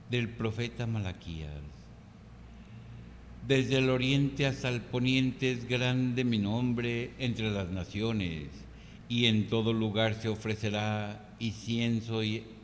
del profeta Malaquías. Desde el oriente hasta el poniente es grande mi nombre entre las naciones, y en todo lugar se ofrecerá incienso